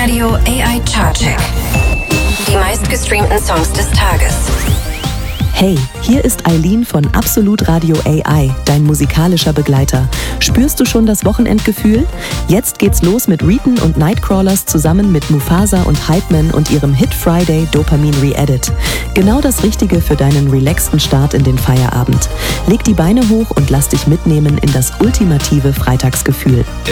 Radio AI Chartcheck. Die meistgestreamten Songs des Tages. Hey, hier ist Eileen von Absolut Radio AI, dein musikalischer Begleiter. Spürst du schon das Wochenendgefühl? Jetzt geht's los mit Reeton und Nightcrawlers zusammen mit Mufasa und Hypeman und ihrem Hit Friday Dopamin Re-Edit. Genau das Richtige für deinen relaxten Start in den Feierabend. Leg die Beine hoch und lass dich mitnehmen in das ultimative Freitagsgefühl.